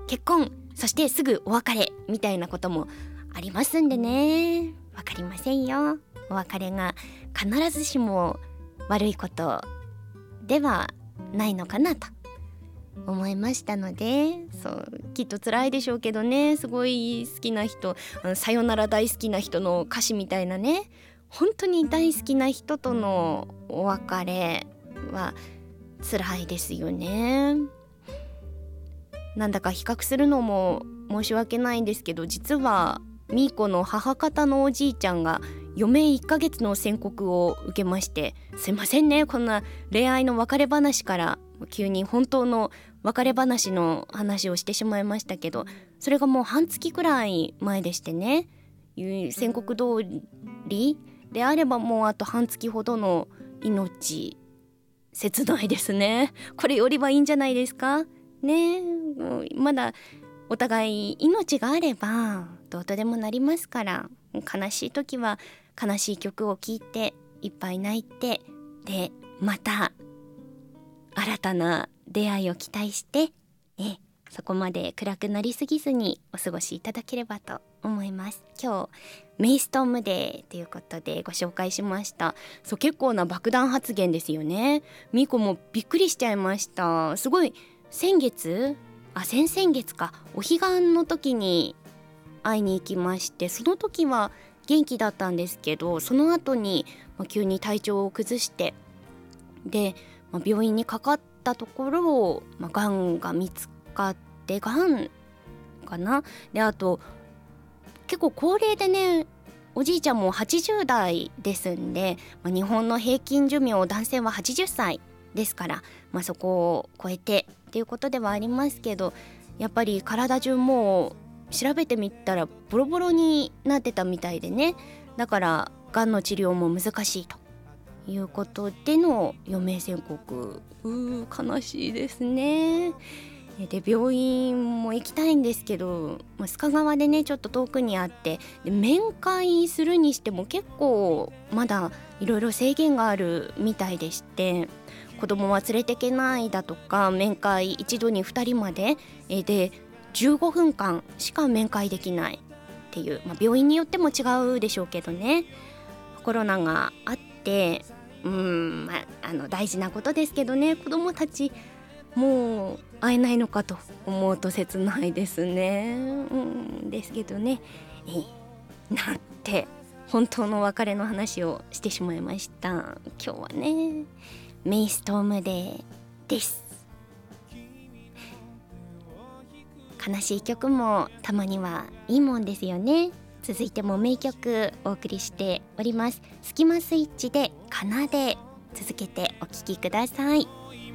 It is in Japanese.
結婚、そしてすぐお別れみたいなこともありますんでね、わかりませんよ。お別れが必ずしも悪いことではないのかなと思いましたので、そうきっと辛いでしょうけどね、すごい好きな人、さよなら大好きな人の歌詞みたいなね、本当に大好きな人とのお別れは辛いですよね。なんだか比較するのも申し訳ないんですけど、実はミーコの母方のおじいちゃんが余命1ヶ月の宣告を受けまして、すいませんね、こんな恋愛の別れ話から急に本当の別れ話の話をしてしまいましたけど、それがもう半月くらい前でしてね、宣告通りであればもうあと半月ほどの命、切ないですね。これよりはいいんじゃないですかね。もうまだお互い命があればどうとでもなりますから、悲しい時は悲しい曲を聴いていっぱい泣いて、でまた新たな出会いを期待して、そこまで暗くなりすぎずにお過ごしいただければと思います。今日メイストームデーということでご紹介しました。そう、結構な爆弾発言ですよね。ミコもびっくりしちゃいました。すごい先々月か、お彼岸の時に会いに行きまして、その時は元気だったんですけど、その後に、急に体調を崩して、で、病院にかかったところ、がんが見つかって、がんかな。で、あと結構高齢でね、おじいちゃんも80代ですんで、日本の平均寿命男性は80歳ですから、そこを超えてっていうことではありますけど、やっぱり体中もう調べてみたらボロボロになってたみたいでね、だからがんの治療も難しいということでの余命宣告。悲しいですね。で、病院も行きたいんですけど、須賀川でねちょっと遠くにあって、で面会するにしても結構まだいろいろ制限があるみたいでして、子供は連れてけないだとか、面会一度に2人までで15分間しか面会できないっていう、病院によっても違うでしょうけどね、コロナがあって、大事なことですけどね、子供たちもう会えないのかと思うと切ないですね。ですけどね、なんて本当の別れの話をしてしまいました。今日はねメイストームデーです。悲しい曲もたまにはいいもんですよね。続いても名曲お送りしております。スキマスイッチで奏で、続けてお聴きください。